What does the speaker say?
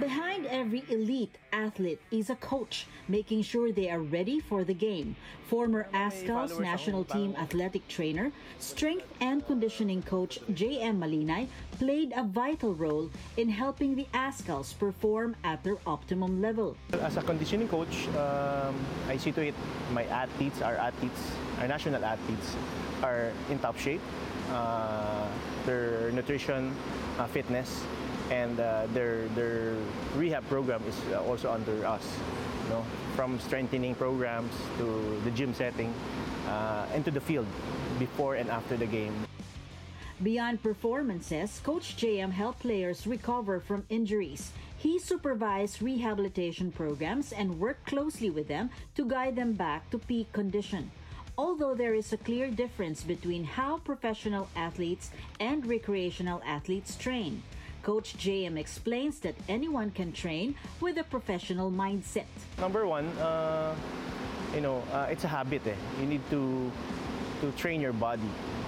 Behind every elite athlete is a coach, making sure they are ready for the game. Former ASCAL's national team athletic trainer, strength and conditioning coach J.M. Malinay played a vital role in helping the ASCALs perform at their optimum level. As a conditioning coach, I see to it my athletes, our national athletes are in top shape. Their nutrition, fitness, and their rehab program is also under us. You know, from strengthening programs to the gym setting, and to the field before and after the game. Beyond performances, Coach JM helped players recover from injuries. He supervised rehabilitation programs and worked closely with them to guide them back to peak condition. Although there is a clear difference between how professional athletes and recreational athletes train, Coach JM explains that anyone can train with a professional mindset. Number one, it's a habit. You need to train your body